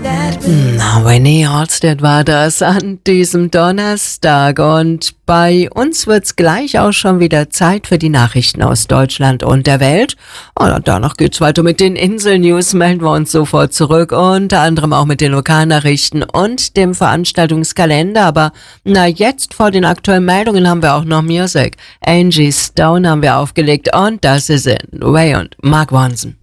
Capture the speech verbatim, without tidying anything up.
Na, Winnie Halstead war das an diesem Donnerstag und bei uns wird's gleich auch schon wieder Zeit für die Nachrichten aus Deutschland und der Welt. Und danach geht's weiter mit den Insel-News, melden wir uns sofort zurück, unter anderem auch mit den Lokalnachrichten und dem Veranstaltungskalender. Aber na, jetzt vor den aktuellen Meldungen haben wir auch noch Musik. Angie Stone haben wir aufgelegt und das ist in Ray und Mark Ronson.